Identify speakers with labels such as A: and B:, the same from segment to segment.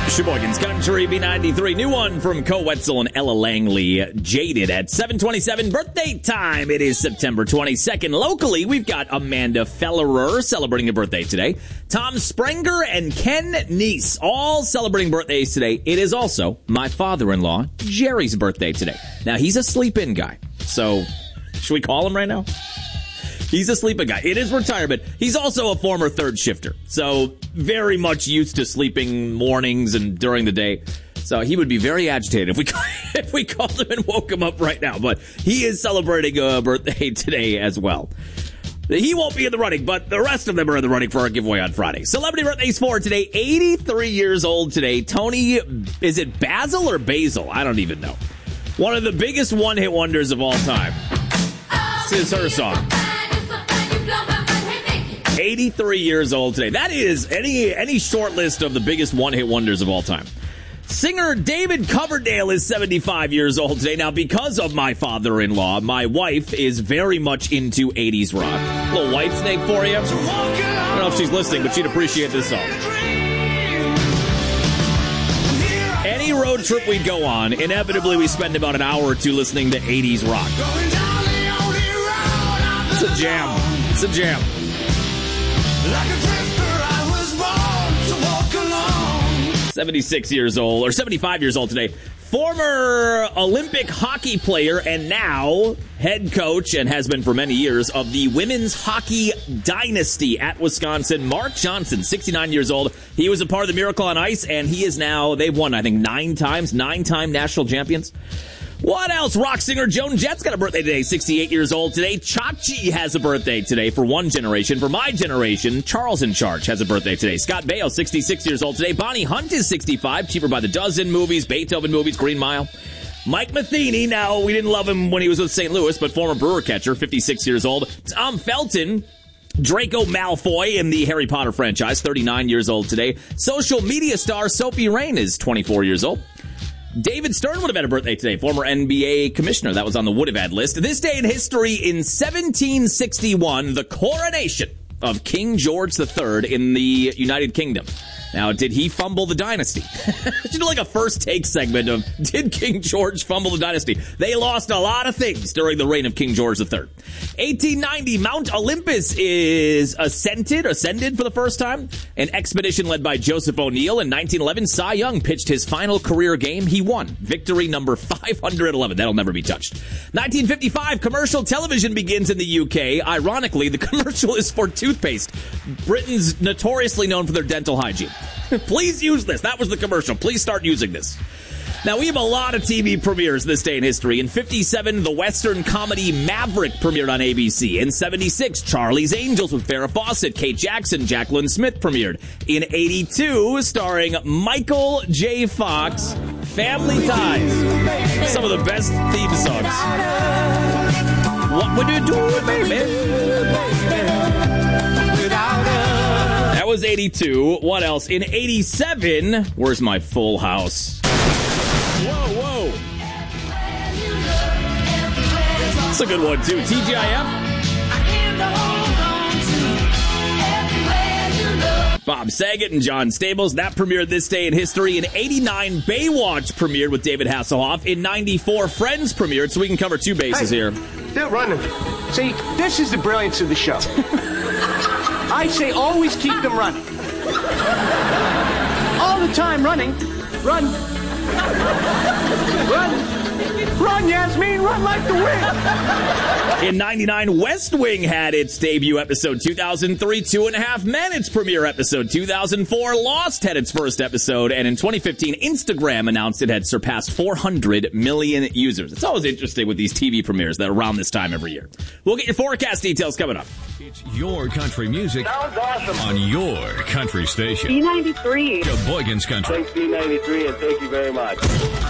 A: Sheboygan's Country, B93. New one from Co Wetzel and Ella Langley. Jaded at 7:27. Birthday time. It is September 22nd. Locally, we've got Amanda Fellerer celebrating a birthday today. Tom Sprenger and Ken Neese all celebrating birthdays today. It is also my father-in-law, Jerry's birthday today. Now, he's a sleep-in guy. So, should we call him right now? He's a sleeping guy. It is retirement. He's also a former third shifter, so very much used to sleeping mornings and during the day. So he would be very agitated if we called him and woke him up right now. But he is celebrating a birthday today as well. He won't be in the running, but the rest of them are in the running for our giveaway on Friday. Celebrity birthdays for today. 83 years old today. Tony, is it Basil or Basil? I don't even know. One of the biggest one-hit wonders of all time. This is her song. 83 years old today. That is any short list of the biggest one-hit wonders of all time. Singer David Coverdale is 75 years old today. Now, because of my father-in-law, my wife is very much into 80s rock. A little Whitesnake for you. I don't know if she's listening, but she'd appreciate this song. Any road trip we go on, inevitably we spend about an hour or two listening to 80s rock. It's a jam. It's a jam. Like a drifter, I was born to walk alone. 76 years old, or 75 years old today. Former Olympic hockey player and now head coach, and has been for many years, of the women's hockey dynasty at Wisconsin, Mark Johnson, 69 years old. He was a part of the Miracle on Ice, and he is now, they've won, I think, 9-time national champions. What else? Rock singer Joan Jett's got a birthday today, 68 years old today. Chachi has a birthday today for one generation. For my generation, Charles in Charge has a birthday today. Scott Baio, 66 years old today. Bonnie Hunt is 65, Cheaper by the Dozen movies, Beethoven movies, Green Mile. Mike Matheny, now we didn't love him when he was with St. Louis, but former Brewer catcher, 56 years old. Tom Felton, Draco Malfoy in the Harry Potter franchise, 39 years old today. Social media star Sophie Rain is 24 years old. David Stern would have had a birthday today, former NBA commissioner. That was on the would have had list. This day in history, in 1761, the coronation of King George III in the United Kingdom. Now, did he fumble the dynasty? Should do like a first take segment of, did King George fumble the dynasty? They lost a lot of things during the reign of King George III. 1890, Mount Olympus is ascended for the first time. An expedition led by Joseph O'Neill. In 1911, Cy Young pitched his final career game. He won. Victory number 511. That'll never be touched. 1955, commercial television begins in the UK. Ironically, the commercial is for toothpaste. Britain's notoriously known for their dental hygiene. Please use this. That was the commercial. Please start using this. Now, we have a lot of TV premieres this day in history. In 57, the Western comedy Maverick premiered on ABC. In 76, Charlie's Angels with Farrah Fawcett, Kate Jackson, Jacqueline Smith premiered. In 82, starring Michael J. Fox, Family Ties. Some of the best theme songs. What would you do, baby? That was 82. What else? In 87, where's my Full House? Whoa. That's a good one, too. TGIF. Bob Saget and John Stamos. That premiered this day in history. In 89, Baywatch premiered with David Hasselhoff. In 94, Friends premiered, so we can cover two bases here.
B: They're running. See, this is the brilliance of the show. I say always keep them running. All the time running. Run. Run. Run, Yasmin. Run like the wind.
A: In 99, West Wing had its debut episode. 2003, 2.5 Men, its premiere episode. 2004, Lost had its first episode. And in 2015, Instagram announced it had surpassed 400 million users. It's always interesting with these TV premieres that are around this time every year. We'll get your forecast details coming up.
C: It's your country music.
D: Sounds awesome.
C: On your country station.
D: B93.
C: Sheboygan's Country.
D: Thanks, B93, and thank you very much.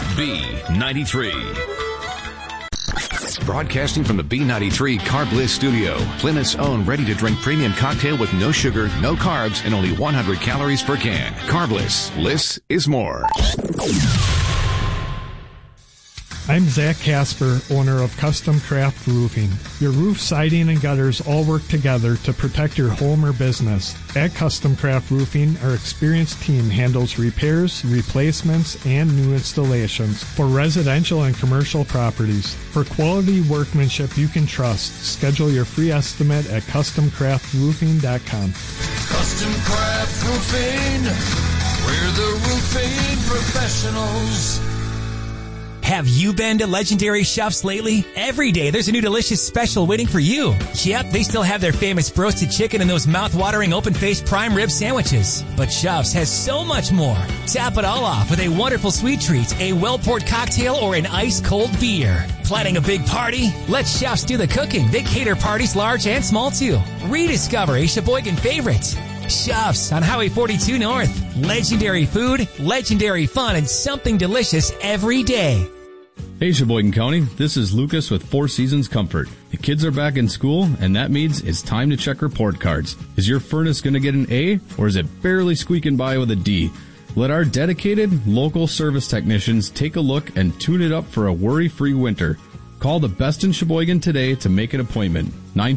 C: B93. Broadcasting from the B93 Carb Bliss studio, Plymouth's own ready-to-drink premium cocktail with no sugar, no carbs, and only 100 calories per can. Carb Bliss. Bliss is more.
E: I'm Zach Casper, owner of Custom Craft Roofing. Your roof, siding, and gutters all work together to protect your home or business. At Custom Craft Roofing, our experienced team handles repairs, replacements, and new installations for residential and commercial properties. For quality workmanship you can trust, schedule your free estimate at CustomCraftRoofing.com.
F: Custom Craft Roofing, we're the roofing professionals.
G: Have you been to Legendary Chefs lately? Every day there's a new delicious special waiting for you. Yep, they still have their famous roasted chicken and those mouth-watering open-faced prime rib sandwiches. But Chefs has so much more. Tap it all off with a wonderful sweet treat, a well-poured cocktail, or an ice-cold beer. Planning a big party? Let Chefs do the cooking. They cater parties large and small too. Rediscover a Sheboygan favorite. Chefs on Highway 42 North. Legendary food, legendary fun, and something delicious every day.
H: Hey Sheboygan County, this is Lucas with Four Seasons Comfort. The kids are back in school, and that means it's time to check report cards. Is your furnace going to get an A, or is it barely squeaking by with a D? Let our dedicated, local service technicians take a look and tune it up for a worry-free winter. Call the best in Sheboygan today to make an appointment.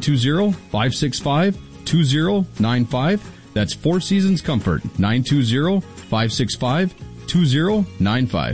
H: 920-565-2095. That's Four Seasons Comfort, 920-565-2095.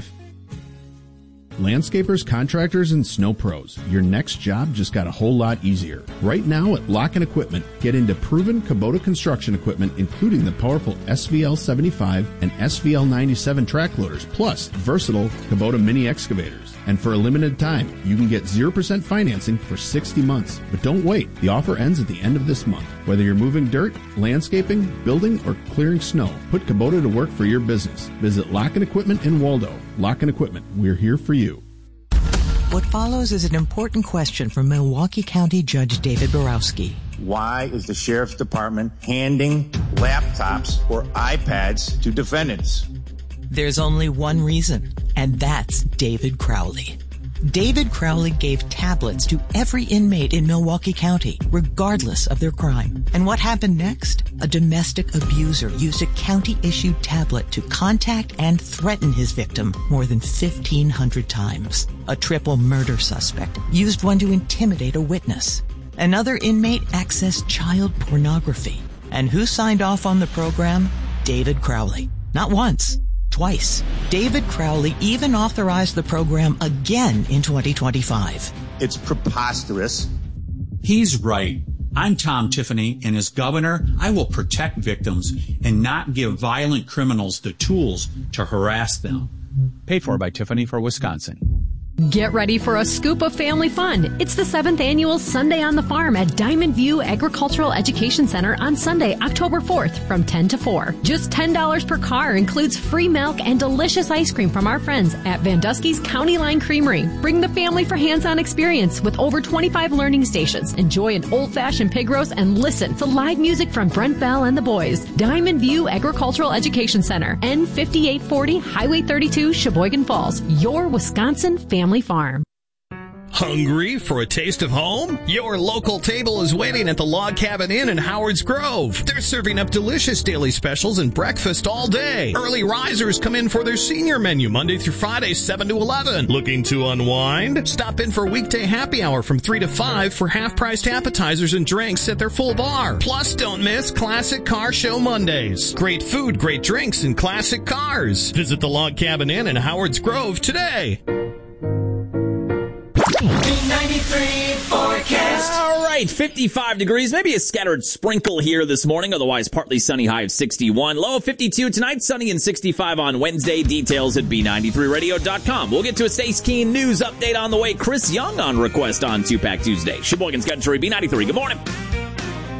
I: Landscapers, contractors, and snow pros. Your next job just got a whole lot easier. Right now at Lock & Equipment, get into proven Kubota construction equipment, including the powerful SVL 75 and SVL 97 track loaders, plus versatile Kubota mini excavators. And for a limited time, you can get 0% financing for 60 months. But don't wait. The offer ends at the end of this month. Whether you're moving dirt, landscaping, building, or clearing snow, put Kubota to work for your business. Visit Lock & Equipment in Waldo. Lock & Equipment, we're here for you.
J: What follows is an important question from Milwaukee County Judge David Borowski.
K: Why is the Sheriff's Department handing laptops or iPads to defendants?
J: There's only one reason, and that's David Crowley. David Crowley gave tablets to every inmate in Milwaukee County, regardless of their crime. And what happened next? A domestic abuser used a county-issued tablet to contact and threaten his victim more than 1,500 times. A triple murder suspect used one to intimidate a witness. Another inmate accessed child pornography. And who signed off on the program? David Crowley. Not once. Twice. David Crowley even authorized the program again in 2025.
K: It's preposterous.
L: He's right. I'm Tom Tiffany, and as governor, I will protect victims and not give violent criminals the tools to harass them.
M: Paid for by Tiffany for Wisconsin.
N: Get ready for a scoop of family fun. It's the 7th annual Sunday on the Farm at Diamond View Agricultural Education Center on Sunday, October 4th from 10 to 4. Just $10 per car includes free milk and delicious ice cream from our friends at Vandusky's County Line Creamery. Bring the family for hands-on experience with over 25 learning stations. Enjoy an old-fashioned pig roast and listen to live music from Brent Bell and the boys. Diamond View Agricultural Education Center, N5840 Highway 32, Sheboygan Falls. Your Wisconsin family farm.
O: Hungry for a taste of home? Your local table is waiting at the Log Cabin Inn in Howard's Grove. They're serving up delicious daily specials and breakfast all day. Early risers come in for their senior menu Monday through Friday, 7 to 11. Looking to unwind? Stop in for weekday happy hour from 3 to 5 for half-priced appetizers and drinks at their full bar. Plus, don't miss Classic Car Show Mondays. Great food, great drinks, and classic cars. Visit the Log Cabin Inn in Howard's Grove today.
F: B93 forecast.
A: All right, 55 degrees, maybe a scattered sprinkle here this morning, otherwise partly sunny, high of 61. Low of 52 tonight, sunny and 65 on Wednesday. Details at B93radio.com. We'll get to a Stace Keen news update on the way. Chris Young on request on 2-Pack Tuesday. Sheboygan's Country, B93. Good morning.